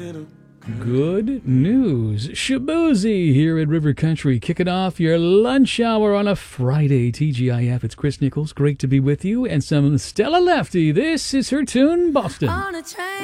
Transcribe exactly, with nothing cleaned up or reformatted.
Good news. Shaboozey here at River Country, kicking off your lunch hour on a Friday. T G I F, it's Chris Nichols. Great to be with you. And some Stella Lefty. This is her tune, Boston.